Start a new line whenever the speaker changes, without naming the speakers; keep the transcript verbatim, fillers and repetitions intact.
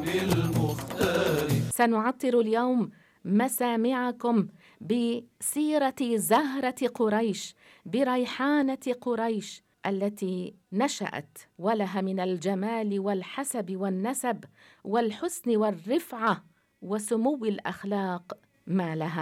المختار.
سنعطر اليوم مسامعكم بسيرة زهرة قريش، بريحانة قريش التي نشأت ولها من الجمال والحسب والنسب والحسن والرفعة وسمو الأخلاق ما لها.